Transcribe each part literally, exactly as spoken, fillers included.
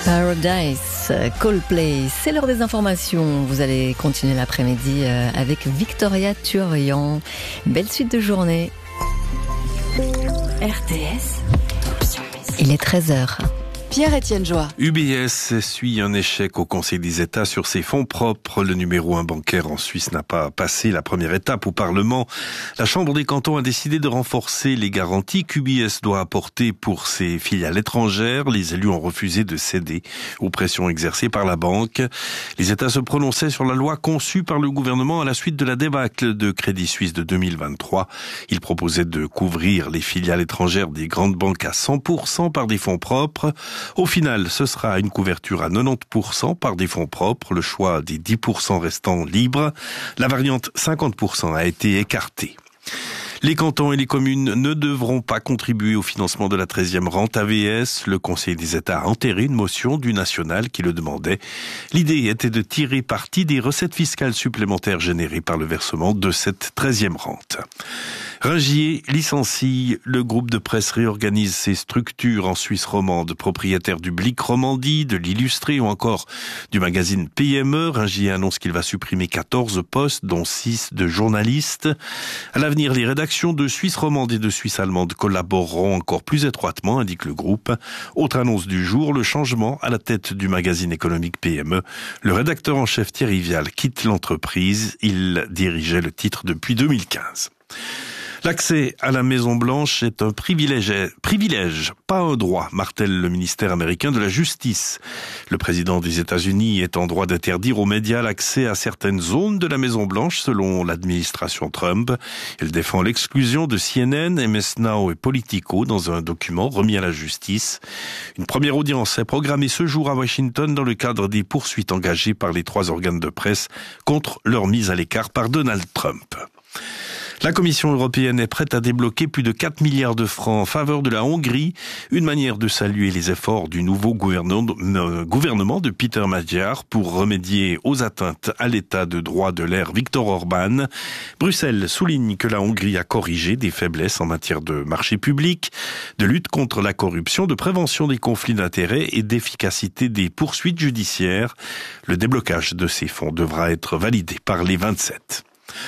Paradise, Coldplay, c'est l'heure des informations. Vous allez continuer l'après-midi avec Victoria Turian. Belle suite de journée. R T S, il est treize heures. Pierre-Étienne Joie. U B S suit un échec au Conseil des États sur ses fonds propres. Le numéro un bancaire en Suisse n'a pas passé la première étape au Parlement. La Chambre des cantons a décidé de renforcer les garanties qu'U B S doit apporter pour ses filiales étrangères. Les élus ont refusé de céder aux pressions exercées par la banque. Les États se prononçaient sur la loi conçue par le gouvernement à la suite de la débâcle de Crédit Suisse de deux mille vingt-trois. Ils proposaient de couvrir les filiales étrangères des grandes banques à cent pour cent par des fonds propres. Au final, ce sera une couverture à quatre-vingt-dix pour cent par des fonds propres, le choix des dix pour cent restants libres. La variante cinquante pour cent a été écartée. Les cantons et les communes ne devront pas contribuer au financement de la treizième rente A V S. Le Conseil des États a enterré une motion du national qui le demandait. L'idée était de tirer parti des recettes fiscales supplémentaires générées par le versement de cette treizième rente. Ringier licencie, le groupe de presse réorganise ses structures en Suisse romande, propriétaire du Blick Romandie, de l'Illustré ou encore du magazine P M E. Ringier annonce qu'il va supprimer quatorze postes, dont six de journalistes. À l'avenir, les rédactions de Suisse romande et de Suisse allemande collaboreront encore plus étroitement, indique le groupe. Autre annonce du jour, le changement à la tête du magazine économique P M E. Le rédacteur en chef Thierry Vial quitte l'entreprise. Il dirigeait le titre depuis deux mille quinze. L'accès à la Maison-Blanche est un privilège, privilège, pas un droit, martèle le ministère américain de la Justice. Le président des États-Unis est en droit d'interdire aux médias l'accès à certaines zones de la Maison-Blanche, selon l'administration Trump. Il défend l'exclusion de C N N, M S Now et Politico dans un document remis à la justice. Une première audience est programmée ce jour à Washington dans le cadre des poursuites engagées par les trois organes de presse contre leur mise à l'écart par Donald Trump. La Commission européenne est prête à débloquer plus de quatre milliards de francs en faveur de la Hongrie, une manière de saluer les efforts du nouveau gouvernement de Peter Magyar pour remédier aux atteintes à l'état de droit de l'ère Viktor Orban. Bruxelles souligne que la Hongrie a corrigé des faiblesses en matière de marché public, de lutte contre la corruption, de prévention des conflits d'intérêts et d'efficacité des poursuites judiciaires. Le déblocage de ces fonds devra être validé par les vingt-sept.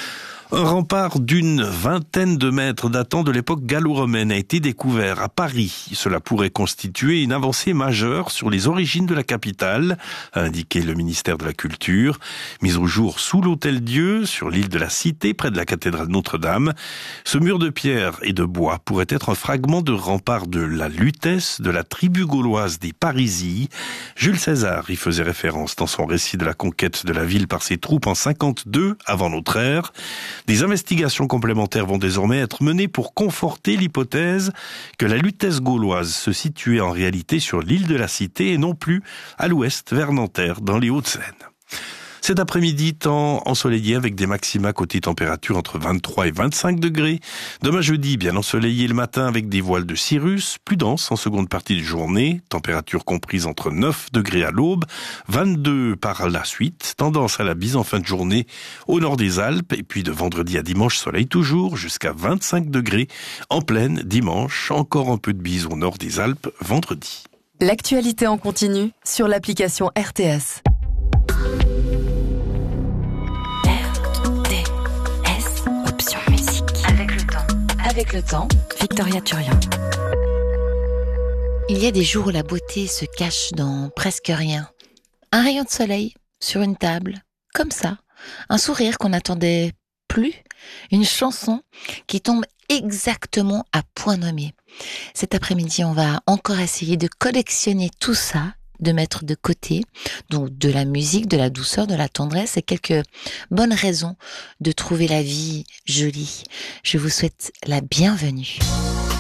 Un rempart d'une vingtaine de mètres datant de l'époque gallo-romaine a été découvert à Paris. Cela pourrait constituer une avancée majeure sur les origines de la capitale, a indiqué le ministère de la Culture. Mise au jour sous l'Hôtel-Dieu, sur l'île de la Cité, près de la cathédrale Notre-Dame. Ce mur de pierre et de bois pourrait être un fragment de rempart de la Lutèce, de la tribu gauloise des Parisii. Jules César y faisait référence dans son récit de la conquête de la ville par ses troupes en cinquante-deux avant notre ère. Des investigations complémentaires vont désormais être menées pour conforter l'hypothèse que la Lutèce gauloise se situait en réalité sur l'île de la Cité et non plus à l'ouest vers Nanterre dans les Hauts-de-Seine. Cet après-midi, temps ensoleillé avec des maxima côté température entre vingt-trois et vingt-cinq degrés. Demain jeudi, bien ensoleillé le matin avec des voiles de cirrus, plus dense en seconde partie de journée, température comprise entre neuf degrés à l'aube, vingt-deux par la suite, tendance à la bise en fin de journée au nord des Alpes, et puis de vendredi à dimanche, soleil toujours, jusqu'à vingt-cinq degrés en pleine dimanche, encore un peu de bise au nord des Alpes vendredi. L'actualité en continu sur l'application R T S. Avec le temps, Victoria Turian. Il y a des jours où la beauté se cache dans presque rien. Un rayon de soleil sur une table, comme ça. Un sourire qu'on n'attendait plus. Une chanson qui tombe exactement à point nommé. Cet après-midi, on va encore essayer de collectionner tout ça, de mettre de côté, donc de la musique, de la douceur, de la tendresse et quelques bonnes raisons de trouver la vie jolie. Je vous souhaite la bienvenue.